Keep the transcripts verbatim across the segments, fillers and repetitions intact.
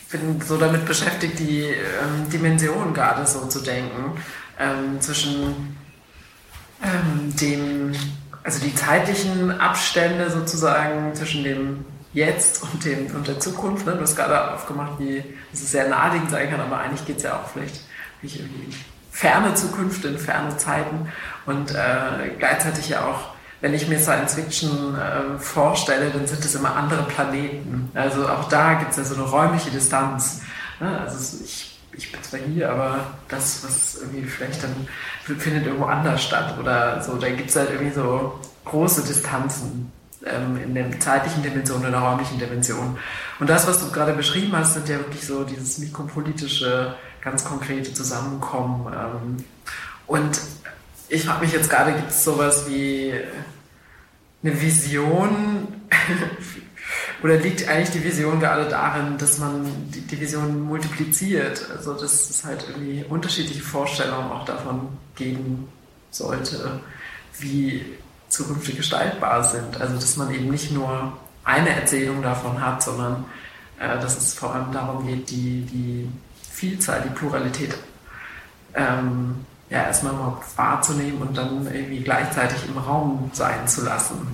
bin so damit beschäftigt, die ähm, Dimension gerade so zu denken, ähm, zwischen ähm, dem, also die zeitlichen Abstände sozusagen zwischen dem Jetzt und, dem, und der Zukunft. Ne? Du hast gerade aufgemacht, wie es sehr naheliegend sein kann, aber eigentlich geht es ja auch vielleicht nicht irgendwie ferne Zukünfte, in ferne Zeiten und äh, gleichzeitig ja auch, wenn ich mir Science Fiction äh, vorstelle, dann sind es immer andere Planeten. Also auch da gibt es ja so eine räumliche Distanz. Ne? Also ich, ich bin zwar hier, aber das, was irgendwie vielleicht dann findet irgendwo anders statt oder so. Da gibt es halt irgendwie so große Distanzen ähm, in der zeitlichen Dimension und in der räumlichen Dimension. Und das, was du gerade beschrieben hast, sind ja wirklich so dieses mikropolitische, ganz konkrete Zusammenkommen. Ähm, und ich frage mich jetzt gerade, gibt es sowas wie eine Vision oder liegt eigentlich die Vision gerade darin, dass man die, die Vision multipliziert, also dass es halt irgendwie unterschiedliche Vorstellungen auch davon geben sollte, wie Zukünfte gestaltbar sind, also dass man eben nicht nur eine Erzählung davon hat, sondern äh, dass es vor allem darum geht, die, die Vielzahl, die Pluralität ähm, ja, erstmal überhaupt wahrzunehmen und dann irgendwie gleichzeitig im Raum sein zu lassen.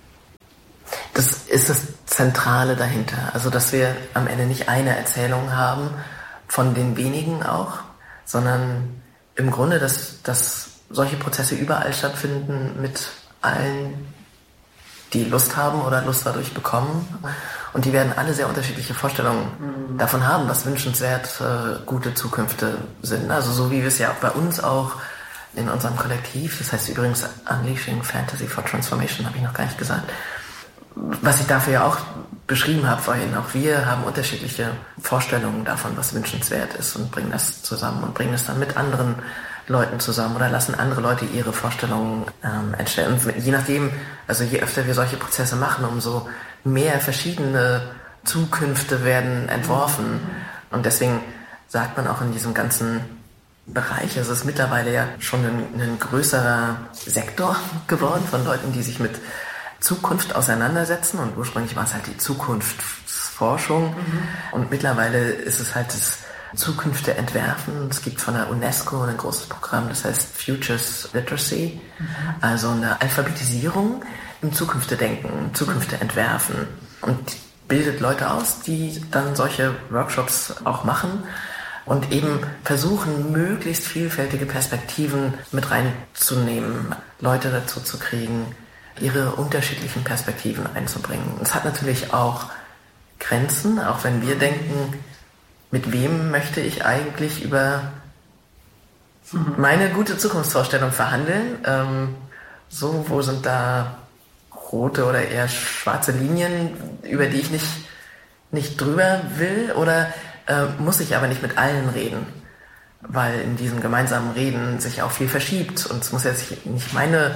Das ist das Zentrale dahinter. Also, dass wir am Ende nicht eine Erzählung haben, von den wenigen auch, sondern im Grunde, dass, dass solche Prozesse überall stattfinden mit allen, die Lust haben oder Lust dadurch bekommen. Und die werden alle sehr unterschiedliche Vorstellungen mhm. davon haben, was wünschenswert äh, gute Zukünfte sind. Also so wie wir es ja auch bei uns auch in unserem Kollektiv, das heißt übrigens Unleashing Fantasy for Transformation, habe ich noch gar nicht gesagt, was ich dafür ja auch beschrieben habe vorhin. Auch wir haben unterschiedliche Vorstellungen davon, was wünschenswert ist und bringen das zusammen und bringen es dann mit anderen Leuten zusammen oder lassen andere Leute ihre Vorstellungen ähm, entstellen. Und je nachdem, also je öfter wir solche Prozesse machen, umso mehr verschiedene Zukünfte werden entworfen. Und deswegen sagt man auch in diesem ganzen Bereich, also es ist mittlerweile ja schon ein, ein größerer Sektor geworden von Leuten, die sich mit Zukunft auseinandersetzen. Und ursprünglich war es halt die Zukunftsforschung. Mhm. Und mittlerweile ist es halt das Zukünfte entwerfen. Es gibt von der UNESCO ein großes Programm, das heißt Futures Literacy, mhm. also eine Alphabetisierung im Zukünftedenken, Zukünfte entwerfen und bildet Leute aus, die dann solche Workshops auch machen und eben versuchen, möglichst vielfältige Perspektiven mit reinzunehmen, Leute dazu zu kriegen, ihre unterschiedlichen Perspektiven einzubringen. Es hat natürlich auch Grenzen, auch wenn wir denken, mit wem möchte ich eigentlich über meine gute Zukunftsvorstellung verhandeln? Ähm, so, wo sind da rote oder eher schwarze Linien, über die ich nicht, nicht drüber will? Oder äh, muss ich aber nicht mit allen reden? Weil in diesem gemeinsamen Reden sich auch viel verschiebt. Und es muss jetzt nicht meine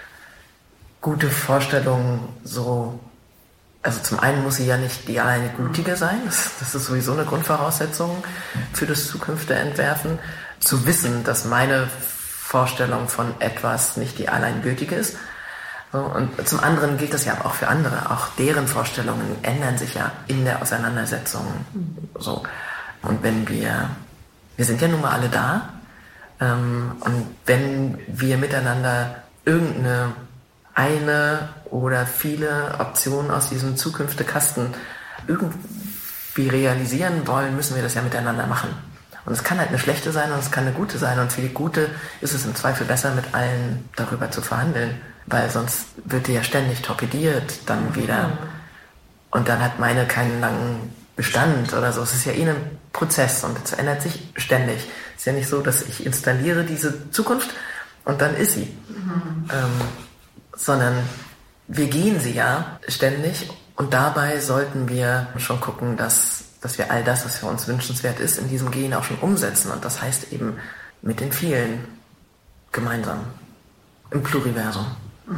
gute Vorstellung so... Also zum einen muss sie ja nicht die alleine gültige sein, das, das ist sowieso eine Grundvoraussetzung für das Zukünfteentwerfen, zu wissen, dass meine Vorstellung von etwas nicht die alleingültige ist. Und zum anderen gilt das ja auch für andere, auch deren Vorstellungen ändern sich ja in der Auseinandersetzung. So. Und wenn wir, wir sind ja nun mal alle da, und wenn wir miteinander irgendeine eine oder viele Optionen aus diesem Zukünftekasten irgendwie realisieren wollen, müssen wir das ja miteinander machen. Und es kann halt eine schlechte sein und es kann eine gute sein. Und für die gute ist es im Zweifel besser, mit allen darüber zu verhandeln, weil sonst wird die ja ständig torpediert dann wieder. Und dann hat meine keinen langen Bestand oder so. Es ist ja eh ein Prozess und es ändert sich ständig. Es ist ja nicht so, dass ich installiere diese Zukunft und dann ist sie. Mhm. Ähm, sondern wir gehen sie ja ständig und dabei sollten wir schon gucken, dass, dass wir all das, was für uns wünschenswert ist, in diesem Gehen auch schon umsetzen. Und das heißt eben mit den vielen gemeinsam, im Pluriversum.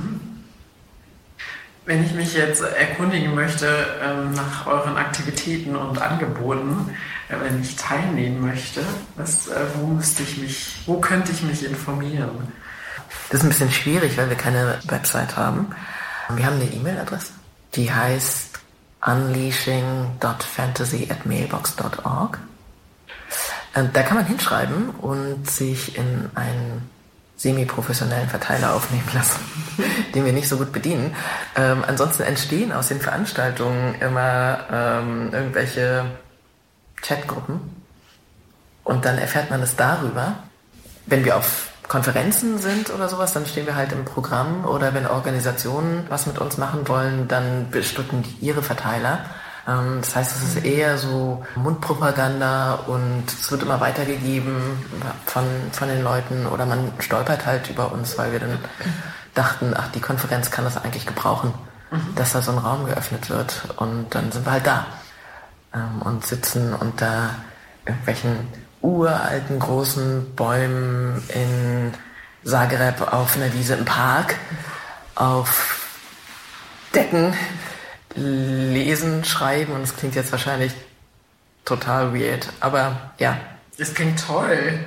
Wenn ich mich jetzt erkundigen möchte ähm, nach euren Aktivitäten und Angeboten, äh, wenn ich teilnehmen möchte, was, äh, wo müsste ich mich, wo könnte ich mich informieren? Das ist ein bisschen schwierig, weil wir keine Website haben. Wir haben eine E-Mail-Adresse, die heißt unleashing dot fantasy at mailbox dot org. Da kann man hinschreiben und sich in einen semi-professionellen Verteiler aufnehmen lassen, den wir nicht so gut bedienen. Ähm, ansonsten entstehen aus den Veranstaltungen immer ähm, irgendwelche Chatgruppen und dann erfährt man es darüber. Wenn wir auf Konferenzen sind oder sowas, dann stehen wir halt im Programm, oder wenn Organisationen was mit uns machen wollen, dann bestücken die ihre Verteiler. Ähm, das heißt, es ist eher so Mundpropaganda und es wird immer weitergegeben von, von den Leuten, oder man stolpert halt über uns, weil wir dann dachten, ach, die Konferenz kann das eigentlich gebrauchen, mhm. dass da so ein Raum geöffnet wird, und dann sind wir halt da ähm, und sitzen unter irgendwelchen uralten großen Bäumen in Zagreb auf einer Wiese im Park, auf Decken, lesen, schreiben, und es klingt jetzt wahrscheinlich total weird, aber ja. Es klingt toll.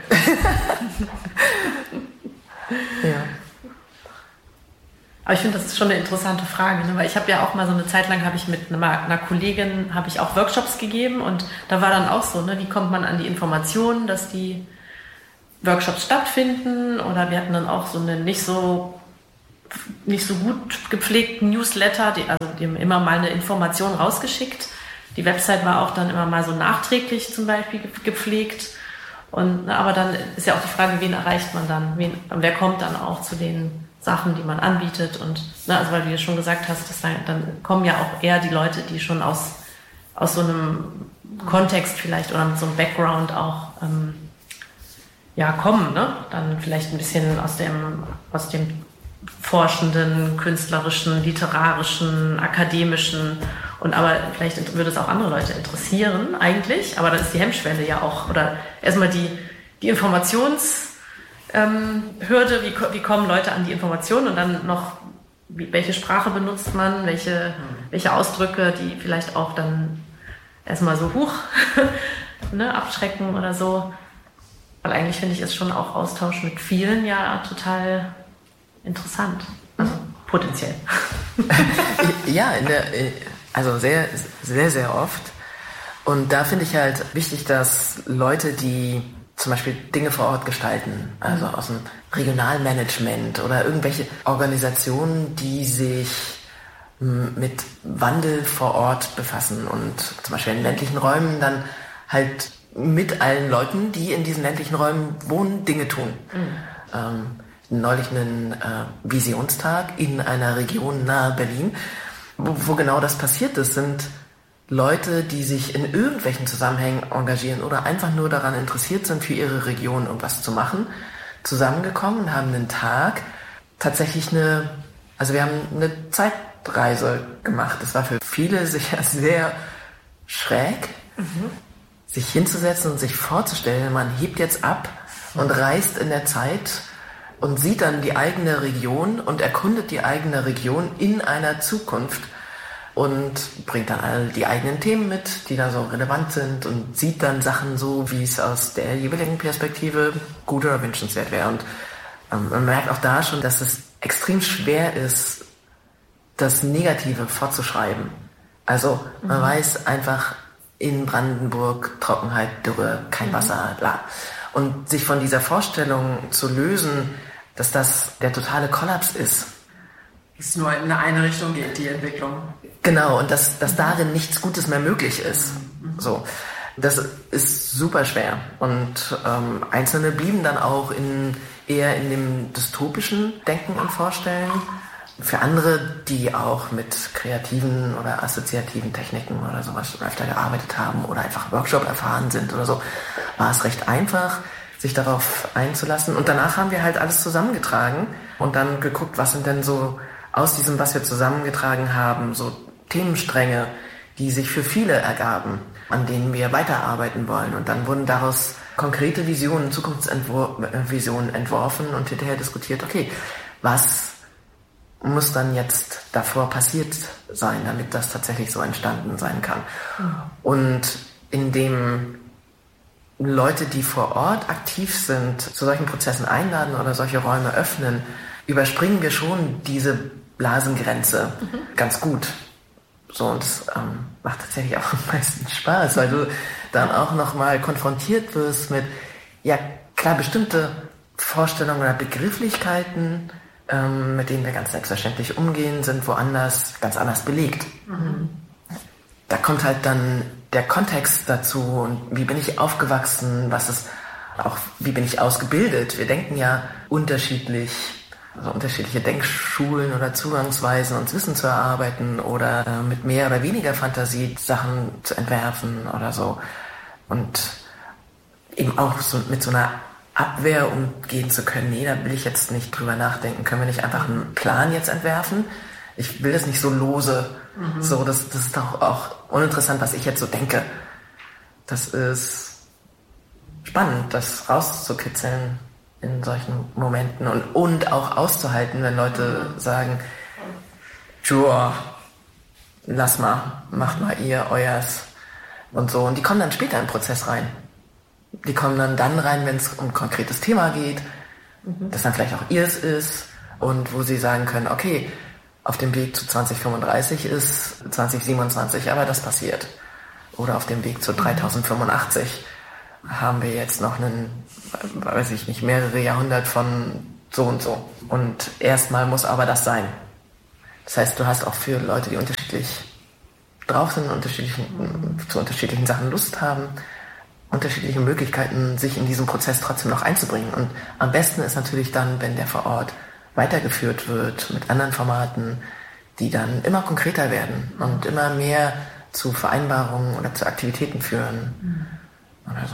Ja. Aber ich finde, das ist schon eine interessante Frage, ne? Weil ich habe ja auch mal so eine Zeit lang, habe ich mit einer, einer Kollegin, habe ich auch Workshops gegeben, und da war dann auch so, ne, wie kommt man an die Informationen, dass die Workshops stattfinden, oder wir hatten dann auch so eine nicht so nicht so gut gepflegten Newsletter, die, also die haben immer mal eine Information rausgeschickt. Die Website war auch dann immer mal so nachträglich zum Beispiel gepflegt. Und, na, aber dann ist ja auch die Frage, wen erreicht man dann? Wen, wer kommt dann auch zu den Sachen, die man anbietet? Und na, also weil du ja schon gesagt hast, dass dann, dann kommen ja auch eher die Leute, die schon aus, aus so einem Kontext vielleicht oder mit so einem Background auch ähm, ja, kommen, ne? Dann vielleicht ein bisschen aus dem, aus dem forschenden, künstlerischen, literarischen, akademischen, und aber vielleicht würde es auch andere Leute interessieren eigentlich, aber dann ist die Hemmschwelle ja auch, oder erstmal die, die Informationshürde, ähm, wie, wie kommen Leute an die Informationen, und dann noch, wie, welche Sprache benutzt man, welche, welche Ausdrücke, die vielleicht auch dann erstmal so hoch ne, abschrecken oder so, weil eigentlich finde ich es schon auch Austausch mit vielen ja total interessant, also potenziell. Ja, in der, also sehr, sehr, sehr oft. Und da finde ich halt wichtig, dass Leute, die zum Beispiel Dinge vor Ort gestalten, also aus dem Regionalmanagement oder irgendwelche Organisationen, die sich mit Wandel vor Ort befassen und zum Beispiel in ländlichen Räumen dann halt mit allen Leuten, die in diesen ländlichen Räumen wohnen, Dinge tun. Mhm. Ähm, neulich einen äh, Visionstag in einer Region nahe Berlin, wo, wo genau das passiert ist, sind Leute, die sich in irgendwelchen Zusammenhängen engagieren oder einfach nur daran interessiert sind, für ihre Region irgendwas zu machen, zusammengekommen und haben einen Tag tatsächlich eine, also wir haben eine Zeitreise gemacht. Das war für viele sicher sehr schräg, mhm. sich hinzusetzen und sich vorzustellen, man hebt jetzt ab und reist in der Zeit und sieht dann die eigene Region und erkundet die eigene Region in einer Zukunft und bringt dann all die eigenen Themen mit, die da so relevant sind, und sieht dann Sachen so, wie es aus der jeweiligen Perspektive gut oder wünschenswert wäre. Und ähm, man merkt auch da schon, dass es extrem schwer ist, das Negative vorzuschreiben. Also man mhm. weiß einfach, in Brandenburg Trockenheit, Dürre, kein mhm. Wasser, bla. Und sich von dieser Vorstellung zu lösen, dass das der totale Kollaps ist. Es nur in eine Richtung geht, die Entwicklung. Genau, und dass, dass darin nichts Gutes mehr möglich ist. So, das ist super schwer. Und ähm, Einzelne blieben dann auch in, eher in dem dystopischen Denken und Vorstellen. Für andere, die auch mit kreativen oder assoziativen Techniken oder sowas öfter gearbeitet haben oder einfach Workshop erfahren sind oder so, war es recht einfach, sich darauf einzulassen. Und danach haben wir halt alles zusammengetragen und dann geguckt, was sind denn so aus diesem, was wir zusammengetragen haben, so Themenstränge, die sich für viele ergaben, an denen wir weiterarbeiten wollen. Und dann wurden daraus konkrete Visionen, Zukunftsvisionen entworfen und hinterher diskutiert, okay, was muss dann jetzt davor passiert sein, damit das tatsächlich so entstanden sein kann. Mhm. Und indem Leute, die vor Ort aktiv sind, zu solchen Prozessen einladen oder solche Räume öffnen, überspringen wir schon diese Blasengrenze mhm. ganz gut. So, und das ähm, macht tatsächlich auch am meisten Spaß, weil du dann auch nochmal konfrontiert wirst mit, ja klar, bestimmte Vorstellungen oder Begrifflichkeiten, ähm, mit denen wir ganz selbstverständlich umgehen, sind woanders ganz anders belegt. Mhm. Da kommt halt dann der Kontext dazu und wie bin ich aufgewachsen, was ist auch, wie bin ich ausgebildet. Wir denken ja unterschiedlich, also unterschiedliche Denkschulen oder Zugangsweisen, uns Wissen zu erarbeiten oder äh, mit mehr oder weniger Fantasie Sachen zu entwerfen oder so. Und eben auch so mit so einer Abwehr umgehen zu können. Nee, da will ich jetzt nicht drüber nachdenken. Können wir nicht einfach einen Plan jetzt entwerfen? Ich will das nicht so lose. Mhm. So, das, das ist doch auch uninteressant, was ich jetzt so denke. Das ist spannend, das rauszukitzeln in solchen Momenten und, und auch auszuhalten, wenn Leute mhm. sagen, Joa, lass mal, macht mal ihr euers und so. Und die kommen dann später in den Prozess rein. Die kommen dann dann rein, wenn es um ein konkretes Thema geht, mhm. das dann vielleicht auch ihrs ist und wo sie sagen können, okay, auf dem Weg zu zwanzig fünfunddreißig ist zwanzig siebenundzwanzig, aber das passiert. Oder auf dem Weg zu dreitausendfünfundachtzig haben wir jetzt noch einen, weiß ich nicht, mehrere Jahrhundert von so und so. Und erstmal muss aber das sein. Das heißt, du hast auch für Leute, die unterschiedlich drauf sind, unterschiedlichen, zu unterschiedlichen Sachen Lust haben, unterschiedliche Möglichkeiten, sich in diesen Prozess trotzdem noch einzubringen. Und am besten ist natürlich dann, wenn der vor Ort weitergeführt wird mit anderen Formaten, die dann immer konkreter werden und immer mehr zu Vereinbarungen oder zu Aktivitäten führen. Mhm. Oder so.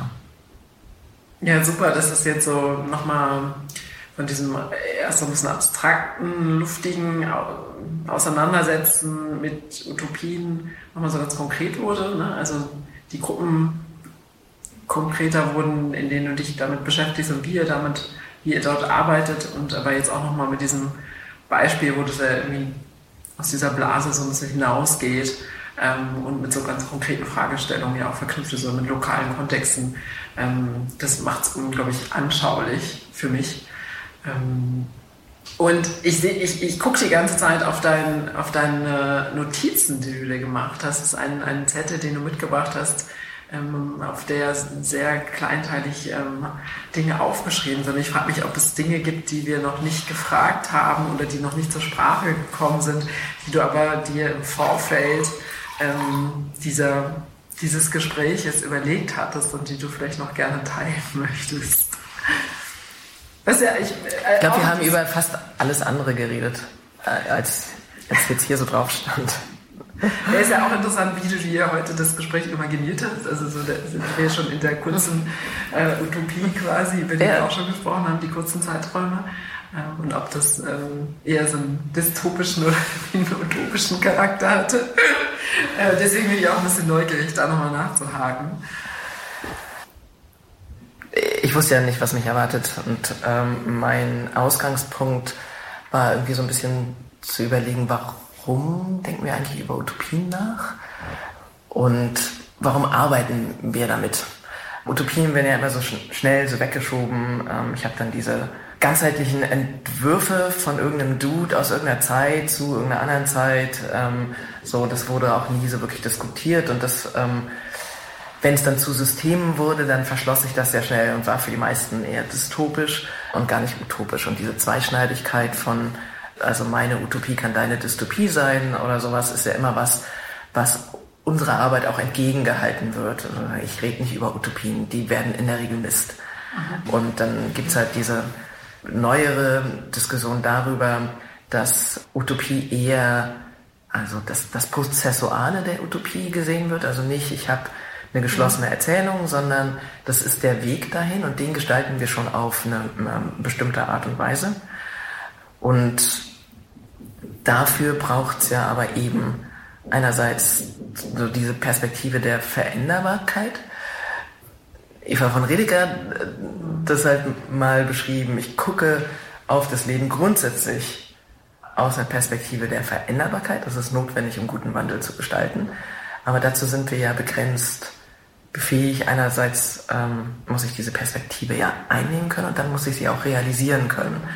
Ja, super, dass das jetzt so nochmal von diesem erst so ein bisschen abstrakten, luftigen Auseinandersetzen mit Utopien nochmal so ganz konkret wurde. Ne? Also die Gruppen konkreter wurden, in denen du dich damit beschäftigst und wie ihr damit, wie ihr dort arbeitet, und aber jetzt auch nochmal mit diesem Beispiel, wo das ja irgendwie aus dieser Blase so ein bisschen hinausgeht ähm, und mit so ganz konkreten Fragestellungen ja auch verknüpft ist, so mit lokalen Kontexten. Ähm, das macht es unglaublich anschaulich für mich. Ähm, und ich, seh, ich, ich gucke die ganze Zeit auf, dein, auf deine Notizen, die du dir gemacht hast. Das ist ein, ein Zettel, den du mitgebracht hast, Ähm, auf der sehr kleinteilig ähm, Dinge aufgeschrieben sind. Ich frage mich, ob es Dinge gibt, die wir noch nicht gefragt haben oder die noch nicht zur Sprache gekommen sind, die du aber dir im Vorfeld ähm, dieser, dieses Gespräches überlegt hattest und die du vielleicht noch gerne teilen möchtest. Was ja, ich äh, ich glaube, wir haben über fast alles andere geredet, äh, als, als jetzt hier so drauf stand. Ja, ist ja auch interessant, wie du dir heute das Gespräch imaginiert hast. Also so, da sind wir schon in der kurzen äh, Utopie quasi, über die ja. wir auch schon gesprochen haben, die kurzen Zeiträume. Ähm, und ob das ähm, eher so einen dystopischen oder einen utopischen Charakter hatte. äh, deswegen bin ich auch ein bisschen neugierig, da nochmal nachzuhaken. Ich wusste ja nicht, was mich erwartet. Und ähm, mein Ausgangspunkt war irgendwie so ein bisschen zu überlegen, warum Warum denken wir eigentlich über Utopien nach? Und warum arbeiten wir damit? Utopien werden ja immer so sch- schnell so weggeschoben. Ähm, ich habe dann diese ganzheitlichen Entwürfe von irgendeinem Dude aus irgendeiner Zeit zu irgendeiner anderen Zeit. Ähm, so, das wurde auch nie so wirklich diskutiert. Und das, ähm, wenn es dann zu Systemen wurde, dann verschloss sich das sehr schnell und war für die meisten eher dystopisch und gar nicht utopisch. Und diese Zweischneidigkeit von also meine Utopie kann deine Dystopie sein oder sowas, ist ja immer was, was unserer Arbeit auch entgegengehalten wird. Also ich rede nicht über Utopien, die werden in der Regel Mist. Mhm. Und dann gibt's halt diese neuere Diskussion darüber, dass Utopie eher, also das, das Prozessuale der Utopie gesehen wird. Also nicht, ich habe eine geschlossene Erzählung, sondern das ist der Weg dahin und den gestalten wir schon auf eine, eine bestimmte Art und Weise. Und dafür braucht es ja aber eben einerseits so diese Perspektive der Veränderbarkeit. Eva von Redeker das halt mal beschrieben, ich gucke auf das Leben grundsätzlich aus einer Perspektive der Veränderbarkeit. Das ist notwendig, um guten Wandel zu gestalten. Aber dazu sind wir ja begrenzt befähigt. Einerseits ähm, muss ich diese Perspektive ja einnehmen können und dann muss ich sie auch realisieren können.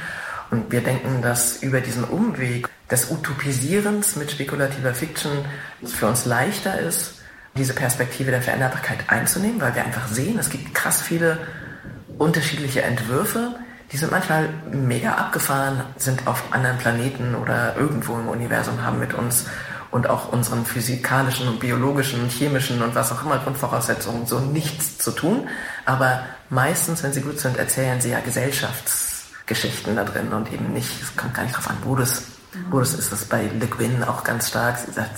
Und wir denken, dass über diesen Umweg des Utopisierens mit spekulativer Fiction es für uns leichter ist, diese Perspektive der Veränderbarkeit einzunehmen, weil wir einfach sehen, es gibt krass viele unterschiedliche Entwürfe, die sind manchmal mega abgefahren, sind auf anderen Planeten oder irgendwo im Universum, haben mit uns und auch unseren physikalischen und biologischen, chemischen und was auch immer Grundvoraussetzungen so nichts zu tun. Aber meistens, wenn sie gut sind, erzählen sie ja Gesellschaftsgeschichten da drin und eben nicht, es kommt gar nicht drauf an, wo das, wo das ist. Das ist bei Le Guin auch ganz stark. Sie sagt,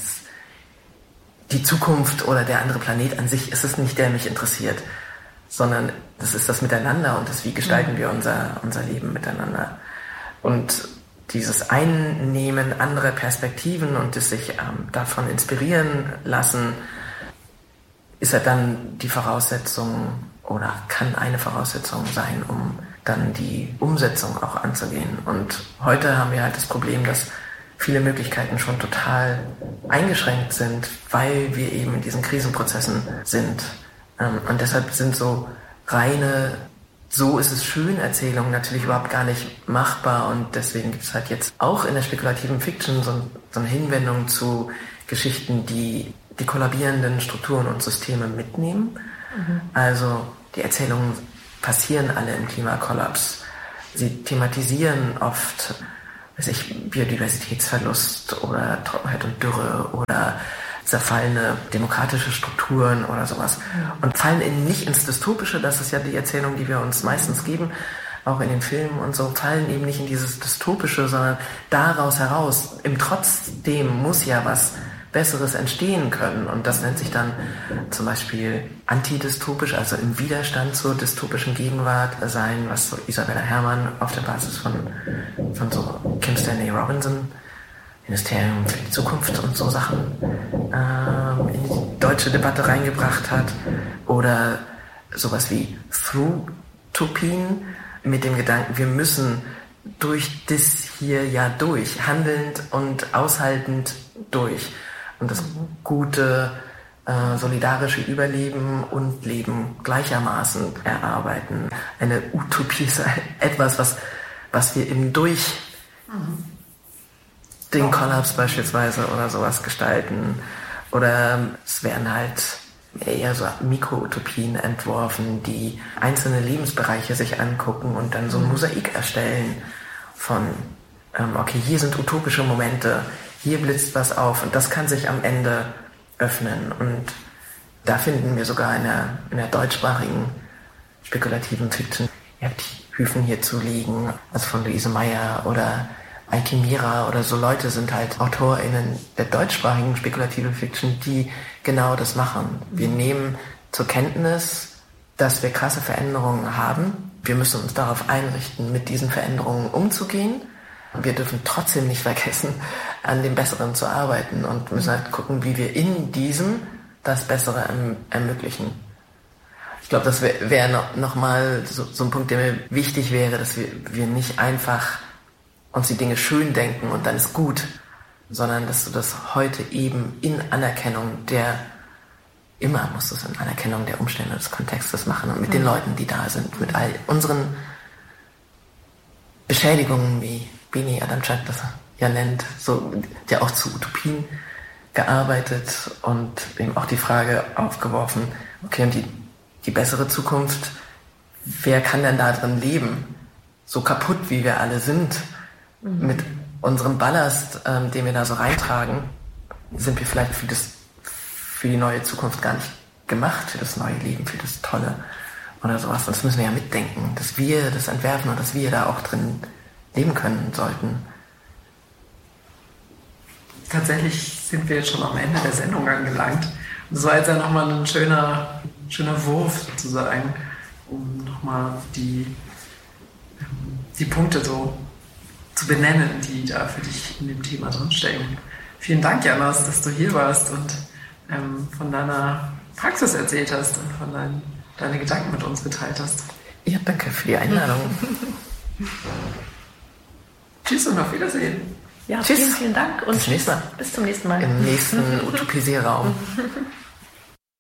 die Zukunft oder der andere Planet an sich ist es nicht, der mich interessiert, sondern das ist das Miteinander und das, wie gestalten wir unser, unser Leben miteinander. Und dieses Einnehmen anderer Perspektiven und das sich ähm, davon inspirieren lassen, ist ja dann die Voraussetzung oder kann eine Voraussetzung sein, um dann die Umsetzung auch anzugehen. Und heute haben wir halt das Problem, dass viele Möglichkeiten schon total eingeschränkt sind, weil wir eben in diesen Krisenprozessen sind. Ähm, und deshalb sind so reine So ist es schön, Erzählungen natürlich überhaupt gar nicht machbar und deswegen gibt es halt jetzt auch in der spekulativen Fiction so, so eine Hinwendung zu Geschichten, die die kollabierenden Strukturen und Systeme mitnehmen. Mhm. Also die Erzählungen passieren alle im Klimakollaps. Sie thematisieren oft, weiß ich, Biodiversitätsverlust oder Trockenheit und Dürre oder zerfallene demokratische Strukturen oder sowas. Und fallen in, nicht ins Dystopische, das ist ja die Erzählung, die wir uns meistens geben, auch in den Filmen und so, fallen eben nicht in dieses Dystopische, sondern daraus heraus, im Trotzdem muss ja was Besseres entstehen können. Und das nennt sich dann zum Beispiel antidystopisch, also im Widerstand zur dystopischen Gegenwart sein, was so Isabella Hermann auf der Basis von, von so Kim Stanley Robinson, Ministerium für die Zukunft und so Sachen ähm, in die deutsche Debatte reingebracht hat. Oder sowas wie Throughtopien mit dem Gedanken, wir müssen durch das hier ja durch, handelnd und aushaltend durch. Und das gute, äh, solidarische Überleben und Leben gleichermaßen erarbeiten. Eine Utopie ist etwas, was, was wir im Durch mhm. den Kollaps beispielsweise oder sowas gestalten. Oder es werden halt eher so Mikro-Utopien entworfen, die einzelne Lebensbereiche sich angucken und dann so ein Mosaik erstellen von, ähm, okay, hier sind utopische Momente, hier blitzt was auf und das kann sich am Ende öffnen. Und da finden wir sogar in der, in der deutschsprachigen spekulativen Fiction, ja, die Hyphen hier zu liegen, also von Luise Meyer oder Altimira oder so Leute sind halt AutorInnen der deutschsprachigen spekulativen Fiction, die genau das machen. Wir nehmen zur Kenntnis, dass wir krasse Veränderungen haben. Wir müssen uns darauf einrichten, mit diesen Veränderungen umzugehen. Wir dürfen trotzdem nicht vergessen, an dem Besseren zu arbeiten und müssen halt gucken, wie wir in diesem das Bessere erm- ermöglichen. Ich glaube, das wäre wär noch, noch mal so, so ein Punkt, der mir wichtig wäre, dass wir, wir nicht einfach uns die Dinge schön denken und dann ist gut, sondern dass du das heute eben in Anerkennung der, immer musst du es in Anerkennung der Umstände, des Kontextes machen und mit mhm. den Leuten, die da sind, mit all unseren Beschädigungen, wie Bini Adamczak das ja nennt, so, der auch zu Utopien gearbeitet und eben auch die Frage aufgeworfen, okay, und die, die bessere Zukunft, wer kann denn da drin leben? So kaputt, wie wir alle sind, mhm. mit unserem Ballast, ähm, den wir da so reintragen, sind wir vielleicht für, das, für die neue Zukunft gar nicht gemacht, für das neue Leben, für das Tolle oder sowas. Und das müssen wir ja mitdenken, dass wir das entwerfen und dass wir da auch drin leben können sollten. Tatsächlich sind wir jetzt schon am Ende der Sendung angelangt. Und das war jetzt ja nochmal ein schöner, schöner Wurf sozusagen, um nochmal die, die Punkte so zu benennen, die da für dich in dem Thema drinstecken. Vielen Dank, Janos, dass du hier warst und ähm, von deiner Praxis erzählt hast und von deinen, deine Gedanken mit uns geteilt hast. Ja, danke für die Einladung. Tschüss und auf Wiedersehen. Ja, Tschüss. vielen, vielen Dank und bis, bis zum nächsten Mal. Im nächsten Utopisierraum.